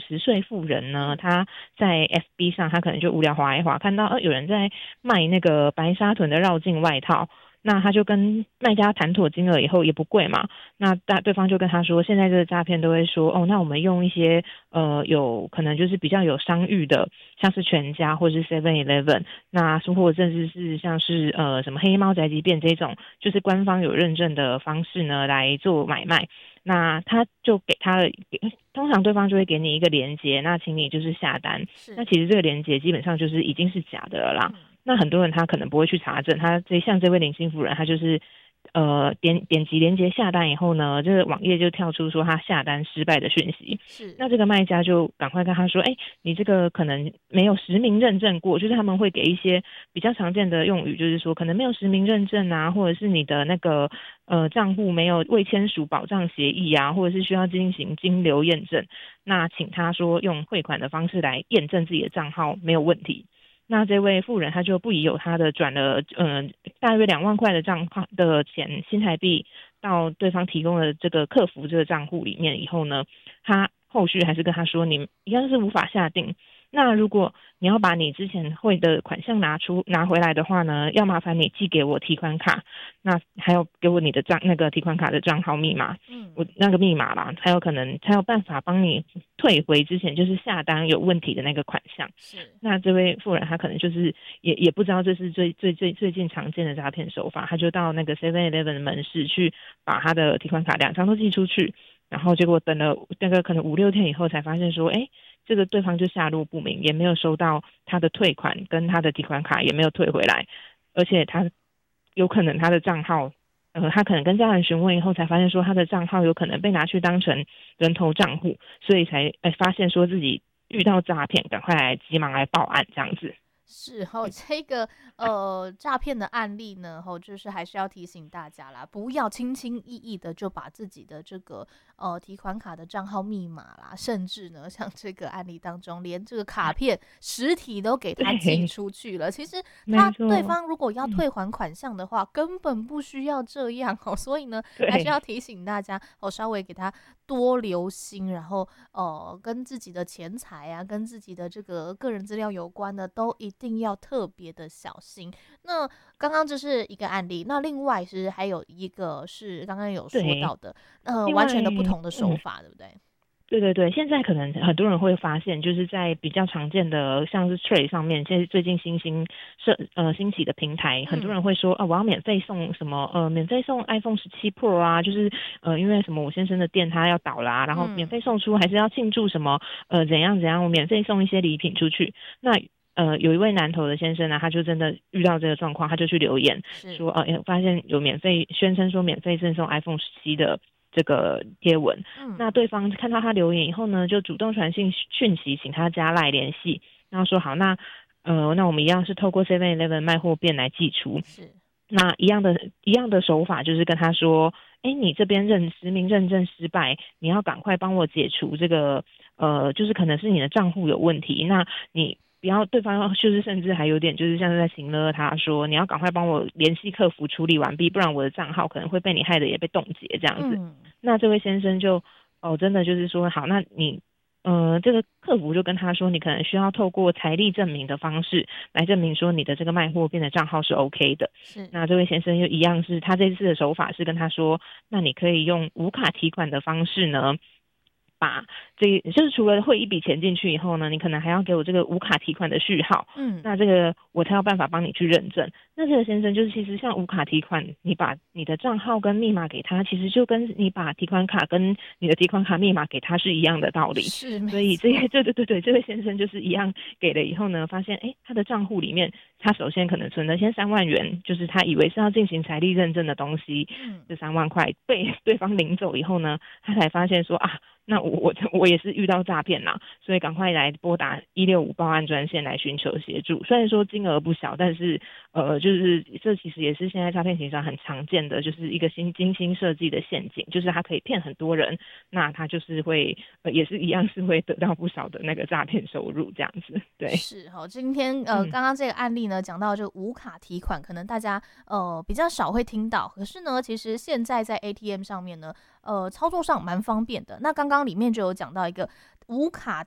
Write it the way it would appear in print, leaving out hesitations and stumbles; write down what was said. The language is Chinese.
岁妇人呢，她在 FB 上，她可能就无聊滑一滑，看到有人在卖那个白沙屯的绕境外套，那他就跟卖家谈妥金额以后也不贵嘛，那对方就跟他说，现在这个诈骗都会说那我们用一些有可能就是比较有商誉的，像是全家或是 7-Eleven， 那或者甚至是像是什么黑猫宅急便这种，就是官方有认证的方式呢来做买卖。那他就给他了，通常对方就会给你一个连结，那请你就是下单。那其实这个连结基本上就是已经是假的了啦。那很多人他可能不会去查证，他像这位林姓妇人，他就是点击连结下单以后呢，这个网页就跳出说他下单失败的讯息。那这个卖家就赶快跟他说，你这个可能没有实名认证过，就是他们会给一些比较常见的用语，就是说可能没有实名认证啊，或者是你的那个账户没有未签署保障协议啊，或者是需要进行金流验证，那请他说用汇款的方式来验证自己的账号没有问题。那这位妇人他就不疑有他的转了大约2万块的账号的钱新台币到对方提供的这个客服这个账户里面以后呢，他后续还是跟他说你一样是无法下定，那如果你要把你之前汇的款项拿回来的话呢，要麻烦你寄给我提款卡，那还有给我你的那个提款卡的账号密码，我那个密码啦，才有办法帮你退回之前就是下单有问题的那个款项。那这位妇人她可能就是也不知道这是最近常见的诈骗手法，她就到那个 7-Eleven 的门市去把她的提款卡2张都寄出去，然后结果等了那个可能5-6天以后才发现说，这个对方就下落不明，也没有收到他的退款，跟他的提款卡也没有退回来，而且他有可能他的账号，他可能跟家人询问以后才发现说他的账号有可能被拿去当成人头账户，所以才发现说自己遇到诈骗，赶快急忙来报案这样子。 是这个诈骗的案例呢，就是还是要提醒大家啦，不要轻轻易易的就把自己的这个提款卡的账号密码啦，甚至呢像这个案例当中，连这个卡片实体都给他寄出去了。其实对方如果要退还款项的话，根本不需要这样所以呢还是要提醒大家稍微给他多留心，然后跟自己的钱财啊，跟自己的这个个人资料有关的，都一定要特别的小心。那刚刚这是一个案例，那另外是还有一个是刚刚有说到的，完全的不同的手法，对不对？ 对，现在可能很多人会发现，就是在比较常见的像是 Trade 上面，现在最近兴起的平台，很多人会说我要免费送什么免费送 iPhone 17 Pro 啊，就是因为什么我先生的店他要倒啦，然后免费送出还是要庆祝什么怎样，我免费送一些礼品出去。那有一位南投的先生呢，他就真的遇到这个状况，他就去留言说发现有宣称说免费赠送 iPhone 17的这个贴文，那对方看到他留言以后呢，就主动传讯息，请他加赖联系，然后说好，那我们一样是透过 7-Eleven 卖货便来寄出，那一样的手法就是跟他说，你这边实名认证失败，你要赶快帮我解除这个就是可能是你的账户有问题，那你不要对方就是甚至还有点就是像是在行勒他说你要赶快帮我联系客服处理完毕，不然我的账号可能会被你害得也被冻结这样子。那这位先生就真的就是说好，那你这个客服就跟他说，你可能需要透过财力证明的方式来证明说你的这个卖货店的账号是 OK 的。那这位先生又一样是他这次的手法是跟他说，那你可以用无卡提款的方式呢，把就是除了汇一笔钱进去以后呢，你可能还要给我这个无卡提款的序号，那这个我才有办法帮你去认证。那这个先生就是其实像无卡提款，你把你的账号跟密码给他，其实就跟你把提款卡跟你的提款卡密码给他是一样的道理。所以这位先生就是一样给了以后呢，发现他的账户里面他首先可能存了先3万元，就是他以为是要进行财力认证的东西，这3万块被对方领走以后呢，他才发现说那我也是遇到诈骗啦，所以赶快来拨打165报案专线来寻求协助。虽然说金额不小，但是就是这其实也是现在诈骗行上很常见的，就是一个精心设计的陷阱，就是它可以骗很多人，那它就是会也是一样是会得到不少的那个诈骗收入这样子。对， 是今天刚刚这个案例呢讲到这个无卡提款，可能大家比较少会听到，可是呢其实现在在 ATM 上面呢操作上蛮方便的。那刚刚里面就有讲到一个无卡